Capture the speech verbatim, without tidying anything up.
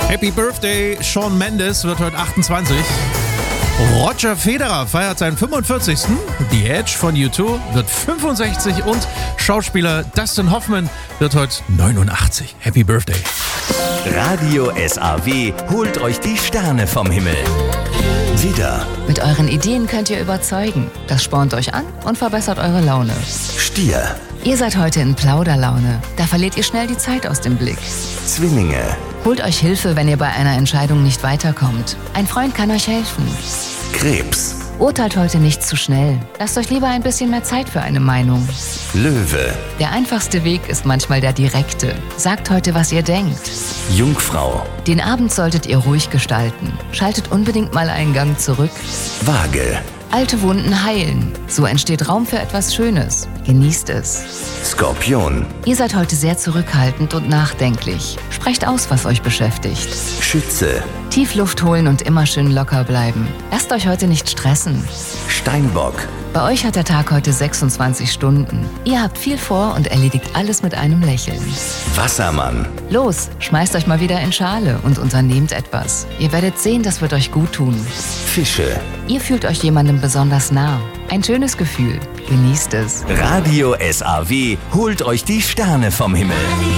Happy Birthday, Shawn Mendes wird heute achtundzwanzig. Roger Federer feiert seinen fünfundvierzigsten. The Edge von U zwei wird fünfundsechzig und Schauspieler Dustin Hoffman wird heute neunundachtzig. Happy Birthday. Radio S A W holt euch die Sterne vom Himmel. Widder, Mit euren Ideen könnt ihr überzeugen. Das spornt euch an und verbessert eure Laune. Stier, Ihr seid heute in Plauderlaune. Da verliert ihr schnell die Zeit aus dem Blick. Zwillinge, Holt euch Hilfe, wenn ihr bei einer Entscheidung nicht weiterkommt. Ein Freund kann euch helfen. Krebs, Urteilt heute nicht zu schnell. Lasst euch lieber ein bisschen mehr Zeit für eine Meinung. Löwe, Der einfachste Weg ist manchmal der direkte. Sagt heute, was ihr denkt. Jungfrau, Den Abend solltet ihr ruhig gestalten. Schaltet unbedingt mal einen Gang zurück. Waage, Alte Wunden heilen. So entsteht Raum für etwas Schönes. Genießt es. Skorpion, Ihr seid heute sehr zurückhaltend und nachdenklich. Sprecht aus, was euch beschäftigt. Schütze, Tief Luft holen und immer schön locker bleiben. Lasst euch heute nicht stressen. Steinbock, Bei euch hat der Tag heute sechsundzwanzig Stunden. Ihr habt viel vor und erledigt alles mit einem Lächeln. Wassermann, Los, schmeißt euch mal wieder in Schale und unternehmt etwas. Ihr werdet sehen, das wird euch gut tun. Fische. Ihr fühlt euch jemandem besonders nah. Ein schönes Gefühl. Genießt es. Radio S A W holt euch die Sterne vom Himmel.